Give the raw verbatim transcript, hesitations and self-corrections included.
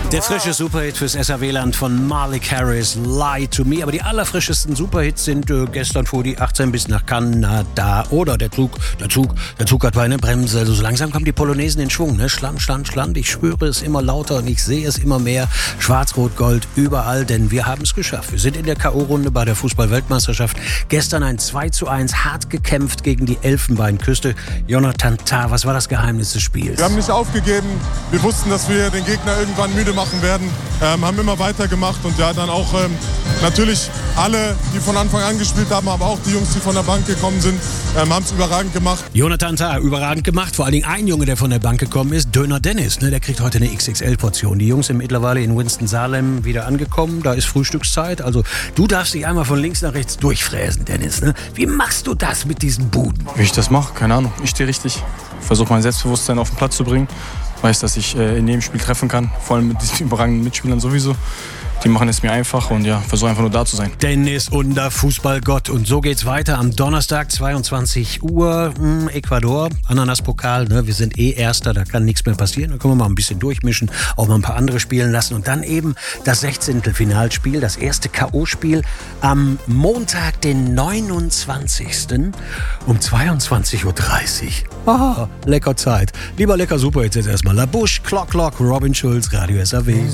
Der frische Superhit fürs S R W-Land von Malik Harris, Lie to Me. Aber die allerfrischesten Superhits sind äh, gestern fuhr die achtzehn bis nach Kanada. Oder der Zug, der Zug, der Zug hat eine Bremse. Also so langsam kommen die Polonesen in Schwung. Ne? Schland, Schland, Schland. Ich schwöre es immer lauter und ich sehe es immer mehr. Schwarz, Rot, Gold, überall. Denn wir haben es geschafft. Wir sind in der K O-Runde bei der Fußball-Weltmeisterschaft. Gestern ein zwei zu eins, hart gekämpft gegen die Elfenbeinküste. Jonathan Tah, was war das Geheimnis des Spiels? Wir haben nicht aufgegeben. Wir wussten, dass wir den Gegner irgendwann müde machen werden. Ähm, haben immer weitergemacht und ja, dann auch ähm, natürlich alle, die von Anfang an gespielt haben, aber auch die Jungs, die von der Bank gekommen sind, ähm, haben es überragend gemacht. Jonathan Tah, überragend gemacht. Vor allen Dingen ein Junge, der von der Bank gekommen ist, Döner Dennis. Ne, der kriegt heute eine X X L-Portion. Die Jungs sind mittlerweile in Winston-Salem wieder angekommen. Da ist Frühstückszeit. Also du darfst dich einmal von links nach rechts durchfräsen, Dennis. Ne? Wie machst du das mit diesen Buden? Wie ich das mache? Keine Ahnung. Ich stehe richtig. Versuche mein Selbstbewusstsein auf den Platz zu bringen. Weiß, dass ich äh, in jedem Spiel treffen kann, vor allem mit diesen überragenden Mitspielern sowieso. Die machen es mir einfach und ja, versuche einfach nur da zu sein. Dennis Under, Fußballgott. Und so geht's weiter am Donnerstag, zweiundzwanzig Uhr, mh, Ecuador, Ananas-Pokal. Ne? Wir sind eh Erster, da kann nichts mehr passieren. Da können wir mal ein bisschen durchmischen, auch mal ein paar andere spielen lassen. Und dann eben das Sechzehntelfinalspiel, das erste K O-Spiel am Montag, den neunundzwanzigsten um zweiundzwanzig Uhr dreißig. Aha, lecker Zeit. Lieber lecker Super, jetzt erstmal La Bouche, Clock Clock, Robin Schulz, Radio S R W.